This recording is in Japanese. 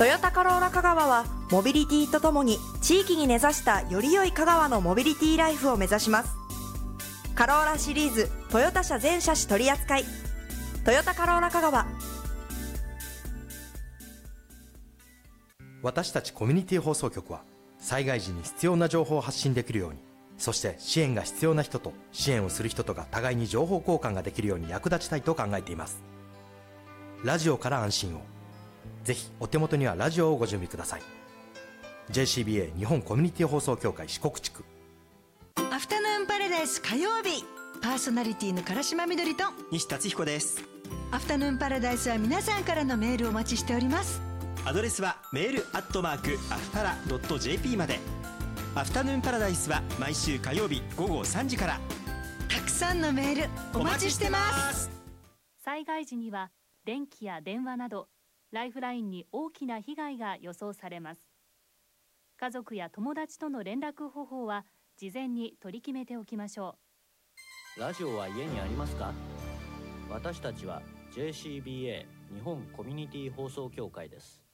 トヨタカローラ香川はモビリティとともに地域に根ざしたより良い香川のモビリティライフを目指します。カローラシリーズトヨタ車全車種取り扱い、トヨタカローラ香川。 私たちコミュニティ放送局は災害時に必要な情報を発信できるように、そして支援が必要な人と支援をする人とが互いに情報交換ができるように役立ちたいと考えています。ラジオから安心を。ぜひお手元にはラジオをご準備ください。 JCBA 日本コミュニティ放送協会四国地区。 アフタヌーンパラダイス火曜日、パーソナリティの唐島みどりと西達彦です。 アフタヌーンパラダイスは皆さんからのメールをお待ちしております。 アドレスはメールアットマークアフパラ .jp まで。アフタヌーンパラダイスは毎週火曜日午後3時から。 たくさんのメールお待ちしてます。 災害時には電気や電話などライフラインに大きな被害が予想されます。家族や友達との連絡方法は事前に取り決めておきましょう。ラジオは家にありますか？私たちは JCBA 日本コミュニティ放送協会です。